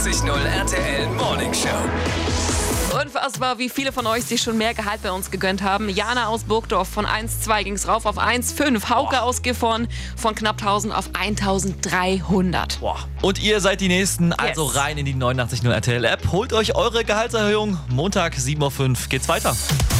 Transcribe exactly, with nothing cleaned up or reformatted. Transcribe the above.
neunundachtzig Komma null R T L Morning Show. Unfassbar, wie viele von euch sich schon mehr Gehalt bei uns gegönnt haben. Jana aus Burgdorf von eins Komma zwei ging es rauf auf eins Komma fünf. Hauke aus Gifhorn von knapp tausend auf eintausenddreihundert. Boah. Und ihr seid die Nächsten, also Yes. rein in die neunundachtzig Komma null R T L App. Holt euch eure Gehaltserhöhung. Montag sieben Uhr fünf geht's weiter.